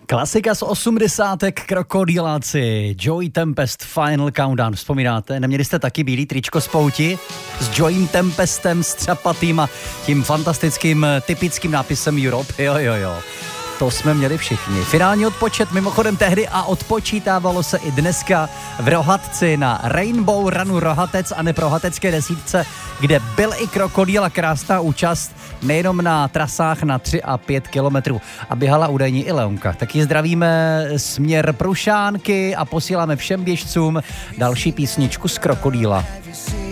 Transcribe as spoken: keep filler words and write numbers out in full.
Klasika z osmdesátek, Krokodýláci, Joey Tempest, Final Countdown, vzpomínáte? Neměli jste taky bílý tričko z pouti? S Joeyem Tempestem, s třapatým a tím fantastickým typickým nápisem Europe, jo, jo, jo. To jsme měli všichni. Finální odpočet mimochodem tehdy a odpočítávalo se i dneska v Rohatci na Rainbow Runu Rohatec a neprohatecké desítce, kde byl i krokodýl a krásná účast nejenom na trasách na tři a pět kilometrů. A běhala údajně i Leonka. Taky zdravíme směr Prušánky a posíláme všem běžcům další písničku z Krokodýla.